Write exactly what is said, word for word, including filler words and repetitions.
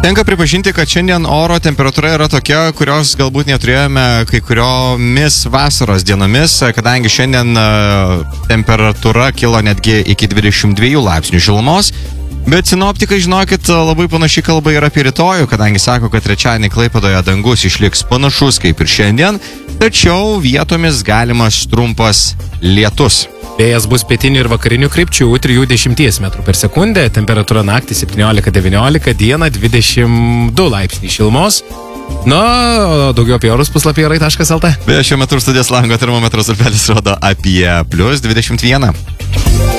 Tenka pripažinti, kad šiandien oro temperatūra yra tokia, kurios galbūt neturėjome kai kuriomis vasaros dienomis, kadangi šiandien temperatūra kilo netgi iki dvidešimt dviejų laipsnių šilumos. Bet sinoptikai, žinokit, labai panaši kalba yra apie rytojų, kadangi sako, kad trečiadienį Klaipėdoje dangus išliks panašus kaip ir šiandien, tačiau vietomis galimas trumpas lietus. Vėjas bus pietinių ir vakarinių krypčių trisdešimt metrų per sekundę, temperatūra naktį septyniolika devyniolika, dieną dvidešimt du laipsniai šilumos. Na, daugiau apie orus puslapyje orai taškas lt. Beje, šiuo metu studijos lango termometro stulpelis rodo apie plius dvidešimt vieną.